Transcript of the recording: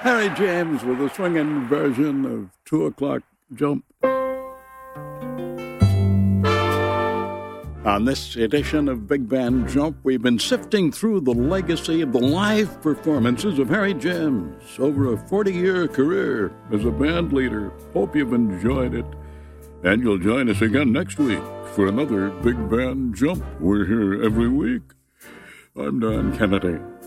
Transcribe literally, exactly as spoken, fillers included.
Harry James with a swinging version of Two O'Clock Jump. On this edition of Big Band Jump, we've been sifting through the legacy of the live performances of Harry James over a forty-year career as a band leader. Hope you've enjoyed it. And you'll join us again next week for another Big Band Jump. We're here every week. I'm Don Kennedy.